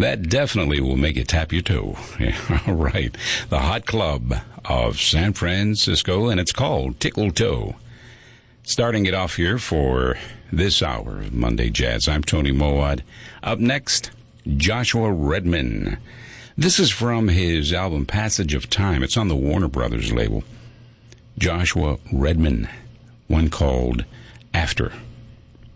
That definitely will make you tap your toe. Yeah, all right. The Hot Club of San Francisco, and it's called Tickle Toe. Starting it off here for this hour of Monday Jazz, I'm Tony Mowat. Up next, Joshua Redman. This is from his album Passage of Time. It's on the Warner Brothers label. Joshua Redman, one called After.